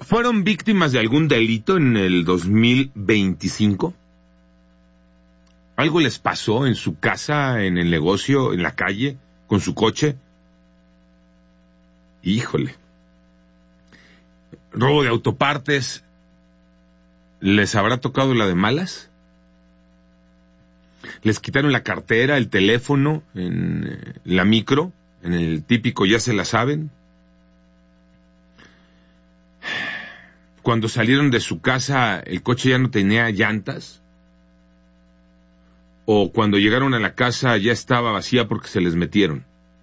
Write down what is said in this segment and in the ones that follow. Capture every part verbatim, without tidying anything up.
¿Fueron víctimas de algún delito en el dos mil veinticinco? ¿Algo les pasó en su casa, en el negocio, en la calle, con su coche? Híjole. ¿Robo de autopartes? ¿Les habrá tocado la de malas? ¿Les quitaron la cartera, el teléfono, en la micro, en el típico ya se la saben? Cuando salieron de su casa, ¿el coche ya no tenía llantas? ¿O cuando llegaron a la casa ya estaba vacía porque se les metieron?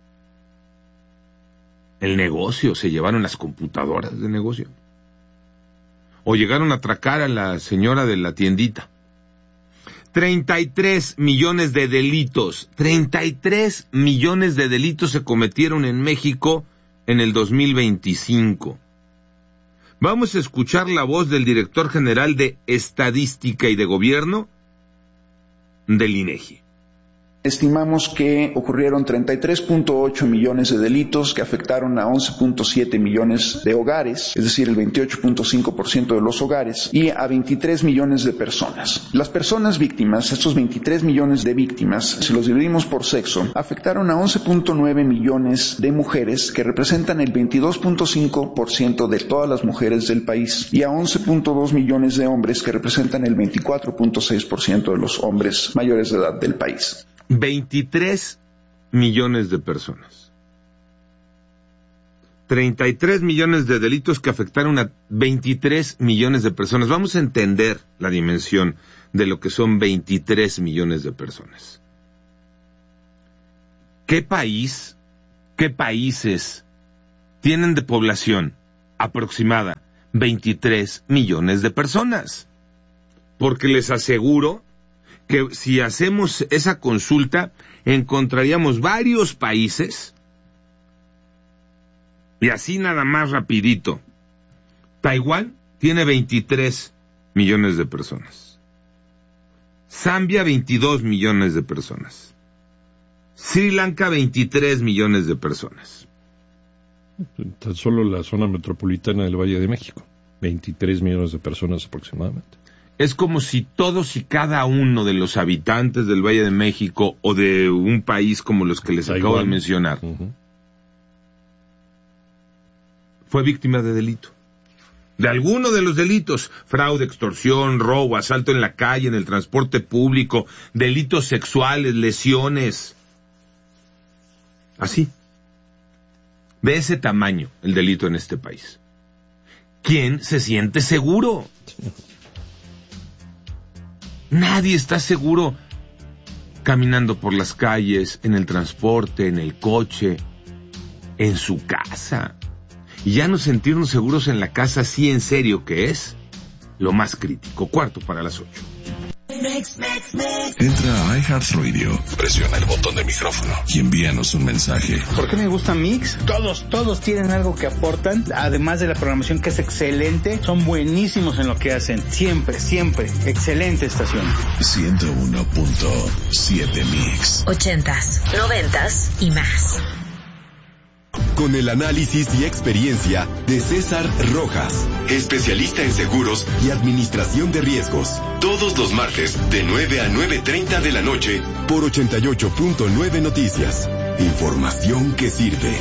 ¿El negocio? ¿Se llevaron las computadoras de negocio? ¿O llegaron a atracar a la señora de la tiendita? treinta y tres millones de delitos, treinta y tres millones de delitos se cometieron en México en el dos mil veinticinco. Vamos a escuchar la voz del director general de Estadística y de Gobierno del INEGI. Estimamos que ocurrieron treinta y tres punto ocho millones de delitos que afectaron a once punto siete millones de hogares, es decir, el veintiocho punto cinco por ciento de los hogares, y a veintitrés millones de personas. Las personas víctimas, estos veintitrés millones de víctimas, si los dividimos por sexo, afectaron a once punto nueve millones de mujeres, que representan el veintidós punto cinco por ciento de todas las mujeres del país, y a once punto dos millones de hombres, que representan el veinticuatro punto seis por ciento de los hombres mayores de edad del país. veintitrés millones de personas. treinta y tres millones de delitos que afectaron a veintitrés millones de personas. Vamos a entender la dimensión de lo que son veintitrés millones de personas. ¿Qué país, qué países tienen de población aproximada veintitrés millones de personas? Porque les aseguro que si hacemos esa consulta, encontraríamos varios países, y así nada más rapidito. Taiwán tiene veintitrés millones de personas. Zambia, veintidós millones de personas. Sri Lanka, veintitrés millones de personas. Tan solo la zona metropolitana del Valle de México, veintitrés millones de personas aproximadamente. Es como si todos y cada uno de los habitantes del Valle de México o de un país como los que les Taiwán. acabo de mencionar uh-huh. fue víctima de delito. De alguno de los delitos: fraude, extorsión, robo, asalto en la calle, en el transporte público, delitos sexuales, lesiones. Así. De ese tamaño el delito en este país. ¿Quién se siente seguro? Nadie está seguro caminando por las calles, en el transporte, en el coche, en su casa. Y ya no sentirnos seguros en la casa, sí, en serio, que es lo más crítico. Cuarto para las ocho. Entra a iHeartRadio, presiona el botón de micrófono y envíanos un mensaje. ¿Por qué me gusta Mix? Todos, todos tienen algo que aportan, además de la programación que es excelente. Son buenísimos en lo que hacen, siempre, siempre. Excelente estación. ciento uno punto siete Mix. Ochentas, noventas y más. Con el análisis y experiencia de César Rojas, especialista en seguros y administración de riesgos. Todos los martes de nueve a nueve treinta de la noche por ochenta y ocho punto nueve Noticias. Información que sirve.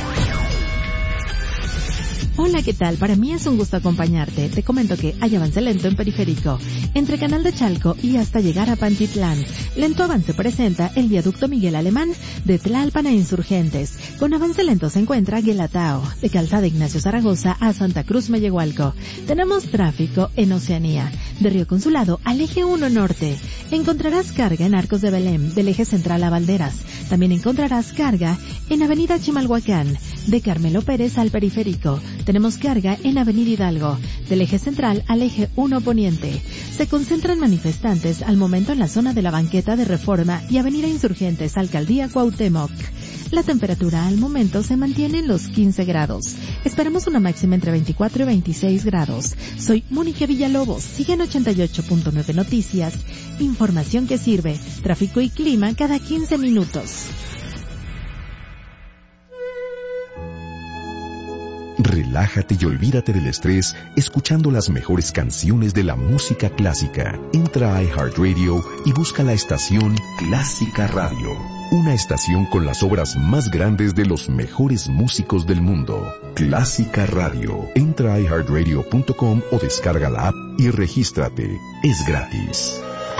Hola, ¿qué tal? Para mí es un gusto acompañarte. Te comento que hay avance lento en Periférico, entre Canal de Chalco y hasta llegar a Pantitlán. Lento avance presenta el viaducto Miguel Alemán de Tlalpan a Insurgentes. Con avance lento se encuentra Guelatao, de Calzada Ignacio Zaragoza a Santa Cruz Mellehualco. Tenemos tráfico en Oceanía, de Río Consulado al Eje uno Norte. Encontrarás carga en Arcos de Belém, del Eje Central a Valderas. También encontrarás carga en Avenida Chimalhuacán, de Carmelo Pérez al Periférico. Tenemos carga en Avenida Hidalgo, del Eje Central al Eje uno Poniente. Se concentran manifestantes al momento en la zona de la banqueta de Reforma y Avenida Insurgentes, Alcaldía Cuauhtémoc. La temperatura al momento se mantiene en los quince grados. Esperamos una máxima entre veinticuatro y veintiséis grados. Soy Mónica Villalobos. Sigue en ochenta y ocho punto nueve Noticias. Información que sirve. Tráfico y clima cada quince minutos. Relax. Relájate y olvídate del estrés escuchando las mejores canciones de la música clásica. Entra a iHeartRadio y busca la estación Clásica Radio. Una estación con las obras más grandes de los mejores músicos del mundo. Clásica Radio. Entra a i heart radio punto com o descarga la app y regístrate. Es gratis.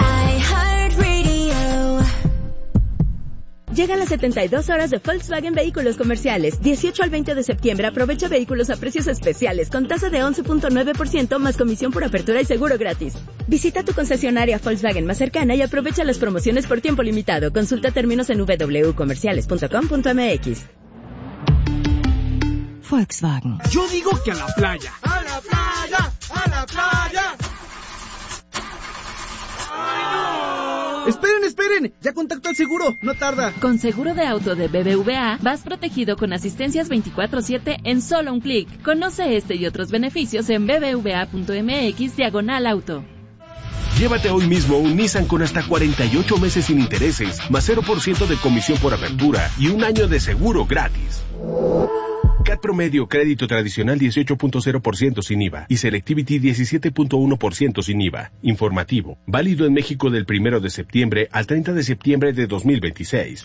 Llegan las setenta y dos horas de Volkswagen Vehículos Comerciales. dieciocho al veinte de septiembre aprovecha vehículos a precios especiales con tasa de once punto nueve por ciento más comisión por apertura y seguro gratis. Visita tu concesionaria Volkswagen más cercana y aprovecha las promociones por tiempo limitado. Consulta términos en w w w punto comerciales punto com punto m x. Volkswagen. Yo digo que a la playa. ¡A la playa! ¡A la playa! ¡Esperen, esperen! ¡Ya contacto al seguro! ¡No tarda! Con seguro de auto de B B V A, vas protegido con asistencias veinticuatro siete en solo un clic. Conoce este y otros beneficios en b b v a punto m x diagonal auto. Llévate hoy mismo un Nissan con hasta cuarenta y ocho meses sin intereses, más cero por ciento de comisión por apertura y un año de seguro gratis. C A T promedio, crédito tradicional dieciocho punto cero por ciento sin I V A y Selectivity diecisiete punto uno por ciento sin I V A. Informativo. Válido en México del primero de septiembre al treinta de septiembre de dos mil veintiséis.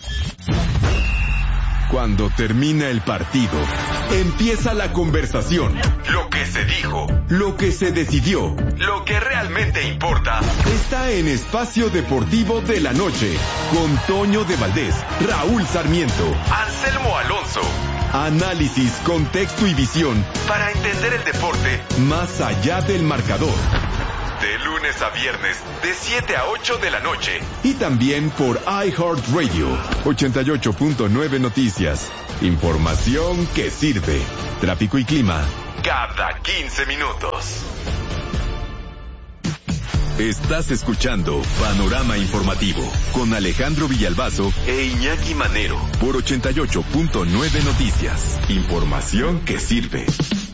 Cuando termina el partido, empieza la conversación. Lo que se dijo, lo que se decidió, lo que realmente importa, está en Espacio Deportivo de la Noche, con Toño de Valdés, Raúl Sarmiento, Anselmo Alonso. Análisis, contexto y visión para entender el deporte más allá del marcador. De lunes a viernes, de siete a ocho de la noche. Y también por iHeartRadio, ochenta y ocho punto nueve Noticias. Información que sirve. Tráfico y clima cada quince minutos. Estás escuchando Panorama Informativo con Alejandro Villalbazo e Iñaki Manero por ochenta y ocho punto nueve Noticias. Información que sirve.